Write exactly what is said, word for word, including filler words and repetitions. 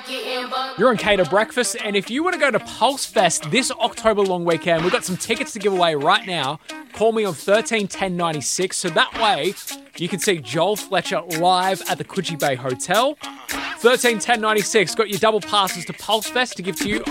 You're on Cater Breakfast, and if you want to go to Pulse Fest this October long weekend, we've got some tickets to give away right now. Call me on thirteen ten ninety-six, so that way you can see Joel Fletcher live at the Coogee Bay Hotel. thirteen ten ninety-six, got your double passes to Pulse Fest to give to you